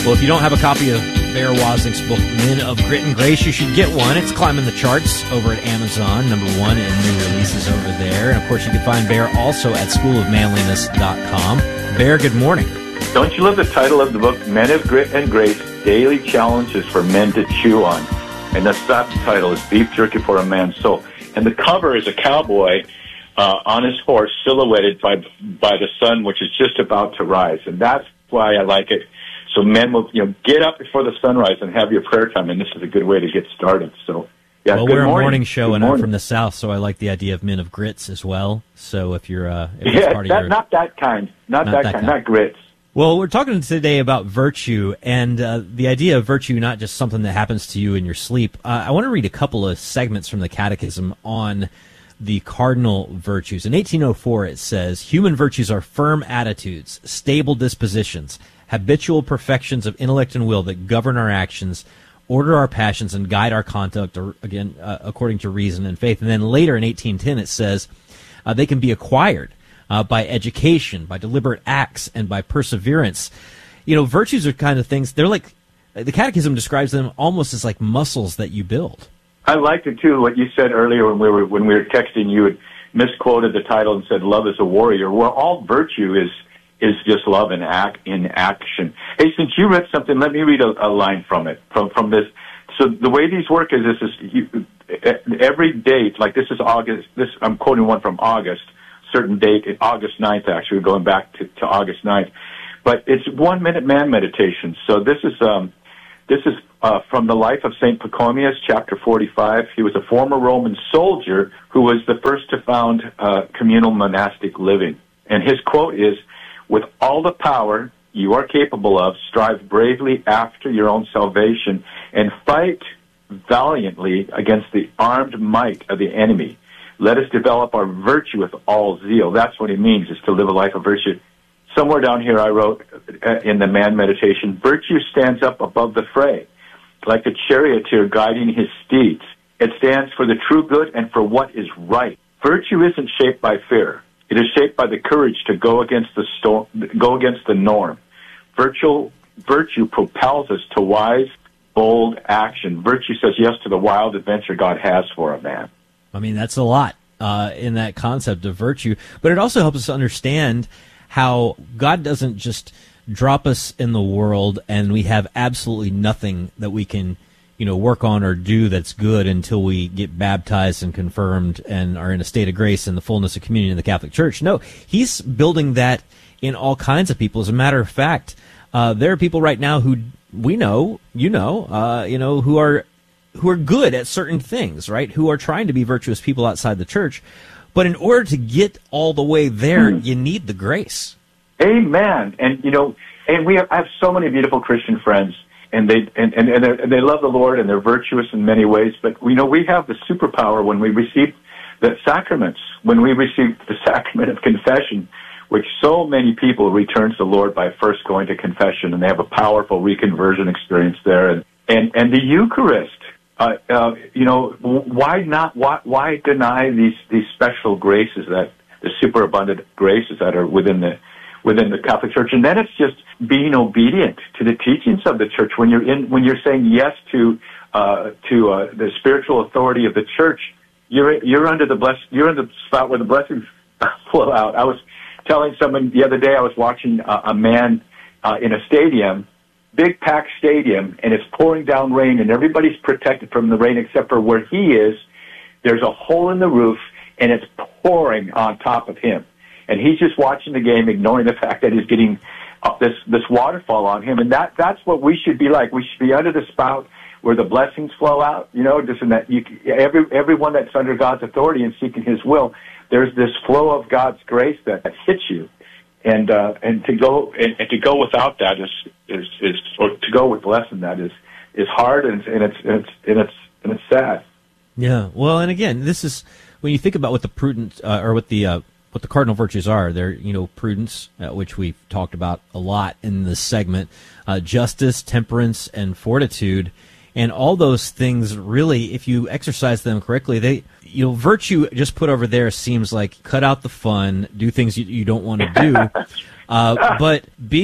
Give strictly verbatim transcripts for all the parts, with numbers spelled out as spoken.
Well, if you don't have a copy of Bear Wozniak's book, Men of Grit and Grace, you should get one. It's climbing the charts over at Amazon, number one, and new releases over there. And, of course, you can find Bear also at school of manliness dot com. Bear, good morning. Don't you love the title of the book, Men of Grit and Grace, Daily Challenges for Men to Chew On? And the subtitle is Beef Jerky for a Man's Soul. And the cover is a cowboy uh, on his horse, silhouetted by by the sun, which is just about to rise. And that's why I like it. So men will, you know, get up before the sunrise and have your prayer time, and this is a good way to get started. So, yeah, well, good we're morning. a morning show, good and morning. I'm from the South, so I like the idea of Men of Grits as well. So if you're, uh, if yeah, part of that, your, not that kind, not, not that, that kind, kind. not grits. Well, we're talking today about virtue, and uh, the idea of virtue not just something that happens to you in your sleep. Uh, I want to read a couple of segments from the Catechism on the cardinal virtues. In eighteen oh four, it says, human virtues are firm attitudes, stable dispositions, habitual perfections of intellect and will that govern our actions, order our passions, and guide our conduct, or, again, uh, according to reason and faith. And then later in eighteen ten, it says uh, they can be acquired uh, by education, by deliberate acts, and by perseverance. You know, virtues are kind of things, they're like, the Catechism describes them almost as like muscles that you build. I liked it, too, what you said earlier when we were when we were texting. You had misquoted the title and said, love is a warrior. Well, all virtue is is just love in act in action. Hey, since you read something, let me read a, a line from it, from from this. So the way these work is this is you, every date, like this is August, this I'm quoting one from August, certain date, August ninth, actually, going back to, to August ninth. But it's one-minute man meditation. So this is um, this is uh, from the life of Saint Pachomius, chapter forty-five. He was a former Roman soldier who was the first to found uh, communal monastic living. And his quote is, with all the power you are capable of, strive bravely after your own salvation and fight valiantly against the armed might of the enemy. Let us develop our virtue with all zeal. That's what he means, is to live a life of virtue. Somewhere down here I wrote uh, in the man meditation, virtue stands up above the fray, like the charioteer guiding his steeds. It stands for the true good and for what is right. Virtue isn't shaped by fear. It is shaped by the courage to go against the storm, go against the norm. Virtue, virtue propels us to wise, bold action. Virtue says yes to the wild adventure God has for a man. I mean, that's a lot uh, in that concept of virtue, but it also helps us understand how God doesn't just drop us in the world and we have absolutely nothing that we can, you know, work on or do that's good until we get baptized and confirmed and are in a state of grace in the fullness of communion in the Catholic Church. No, he's building that in all kinds of people. As a matter of fact, uh, there are people right now who we know, you know, uh, you know, who are who are good at certain things, right? Who are trying to be virtuous people outside the church. But in order to get all the way there, mm. you need the grace. Amen. And, you know, and we have, I have so many beautiful Christian friends, and they and, and, and, and they love the Lord, and they're virtuous in many ways. But, you know, we have the superpower when we receive the sacraments, when we receive the sacrament of confession, which so many people return to the Lord by first going to confession, and they have a powerful reconversion experience there. And, and, and the Eucharist. Uh, uh, you know, why not? Why, why deny these these special graces, that the superabundant graces that are within the within the Catholic Church? And then it's just being obedient to the teachings of the Church. When you're in, when you're saying yes to uh, to uh, the spiritual authority of the Church, you're you're under the bless you're in the spot where the blessings flow out. I was telling someone the other day, I was watching a, a man uh, in a stadium. Big packed stadium, and it's pouring down rain, and everybody's protected from the rain except for where he is. There's a hole in the roof, and it's pouring on top of him. And he's just watching the game, ignoring the fact that he's getting uh, this this waterfall on him. And that that's what we should be like. We should be under the spout where the blessings flow out. You know, just in that you, every everyone that's under God's authority and seeking His will, there's this flow of God's grace that, that hits you. And uh, and to go and, and to go without that is is, is or to go with less than that is is hard, and, and it's and it's and it's and it's sad. Yeah. Well, and again, this is when you think about what the prudent uh, or what the uh, what the cardinal virtues are. They're, you know, prudence, uh, which we've talked about a lot in this segment, uh, justice, temperance, and fortitude. And all those things, really, if you exercise them correctly, they, you know, virtue just put over there seems like cut out the fun, do things you, you don't want to do. Uh, but being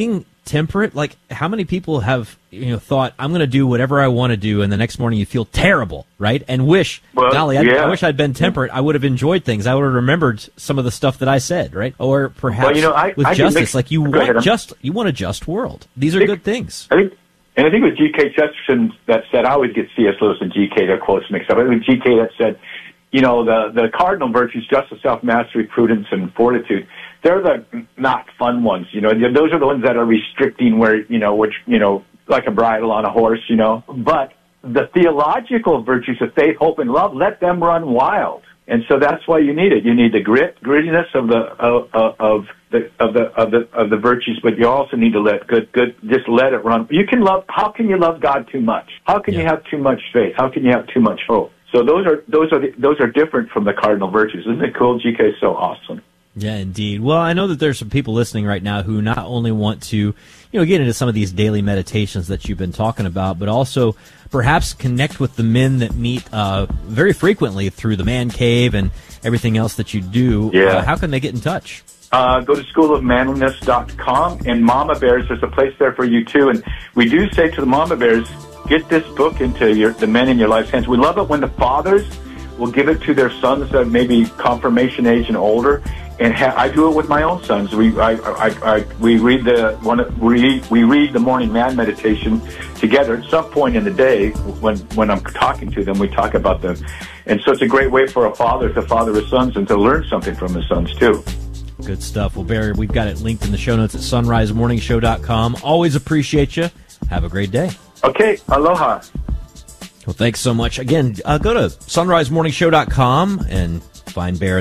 temperate. Like, how many people have, you know, thought, I'm going to do whatever I want to do, and the next morning you feel terrible, right? And wish, well, golly, I, yeah. I wish I'd been temperate. I would have enjoyed things. I would have remembered some of the stuff that I said, right? Or perhaps well, you know, I, with I justice, mix, like you want ahead, just, you want a just world. These are I think, good things. I think, and I think it was G K Chesterton that said, I always get C S Lewis and G K, their quotes mixed up. I think it was G K that said, you know, the, the cardinal virtues, justice, self-mastery, prudence, and fortitude, they're the not fun ones, you know. Those are the ones that are restricting where, you know, which, you know, like a bridle on a horse, you know. But the theological virtues of faith, hope, and love, let them run wild. And so that's why you need it. You need the grit, grittiness of the of, of the of the of the of the virtues, but you also need to let good good just let it run. You can love. How can you love God too much? How can yeah. you have too much faith? How can you have too much hope? So those are those are the, those are different from the cardinal virtues. Isn't it cool? G K is so awesome. Yeah, indeed. Well, I know that there's some people listening right now who not only want to, you know, get into some of these daily meditations that you've been talking about, but also perhaps connect with the men that meet uh, very frequently through the Man Cave and everything else that you do. Yeah. Uh, how can they get in touch? Uh, go to school of manliness dot com, and Mama Bears, there's a place there for you too. And we do say to the Mama Bears, get this book into your, the men in your life's hands. We love it when the fathers will give it to their sons that may be confirmation age and older. And ha- I do it with my own sons. We I, I, I, we read the one we we read the morning man meditation together. At some point in the day, when when I'm talking to them, we talk about them. And so it's a great way for a father to father his sons and to learn something from his sons too. Good stuff. Well, Barry, we've got it linked in the show notes at sunrise morning show dot com. Always appreciate you. Have a great day. Okay, aloha. Well, thanks so much. Again, uh, go to sunrise morning show dot com and find Barry